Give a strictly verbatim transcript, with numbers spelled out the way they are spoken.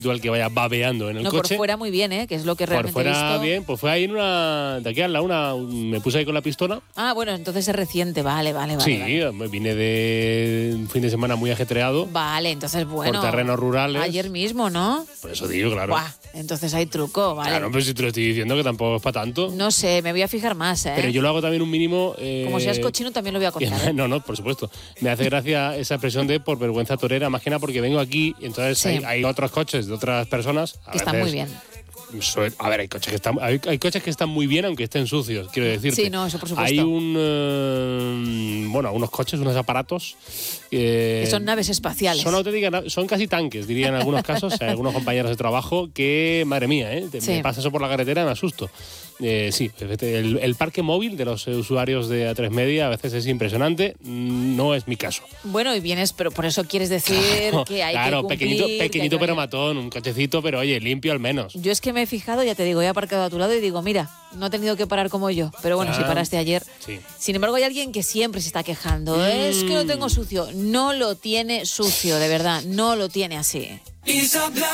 al que vaya babeando en el no, coche. por fuera muy bien, ¿eh? Que es lo que realmente Por fuera he visto. bien, pues fue ahí en una... De aquí a la una, me puse ahí con la pistola. Ah, bueno, entonces es reciente, vale, vale, vale. Sí, vale. vine de un fin de semana muy ajetreado. Vale, entonces bueno. Por terrenos rurales. Ayer mismo, ¿no? Por eso digo, claro. Buah, entonces hay truco, vale. Claro, pero si te lo estoy diciendo que tampoco es para tanto. No sé, me voy a fijar más, ¿eh? Pero yo lo hago también un mínimo... Eh... Como seas cochino también lo voy a contar, ¿eh? No, no, por supuesto. Me hace gracia esa expresión de por vergüenza torera, más que nada porque vengo aquí y entonces Sí. hay, hay otros coches de otras personas. Que están muy bien. A ver, hay coches que están hay, hay coches que están muy bien aunque estén sucios, quiero decirte. Sí, no, eso por supuesto. Hay un eh, bueno, unos coches, unos aparatos eh, que son naves espaciales. Son auténticas, son casi tanques, diría en algunos casos, hay algunos compañeros de trabajo que, madre mía, ¿eh? Sí. Me pasa eso por la carretera y me asusto. Eh, sí, el, el parque móvil de los usuarios de A tres Media a veces es impresionante, no es mi caso. Bueno, y vienes, pero por eso quieres decir claro, que hay claro, que cumplir, pequeñito, que pequeñito hay que... pero matón, un cochecito, pero oye, limpio al menos. Yo es que me he fijado, ya te digo, he aparcado a tu lado y digo, mira, no ha tenido que parar como yo. Pero bueno, ah, si paraste ayer. Sí. Sin embargo, hay alguien que siempre se está quejando. Mm. Es que lo tengo sucio. No lo tiene sucio, de verdad. No lo tiene así.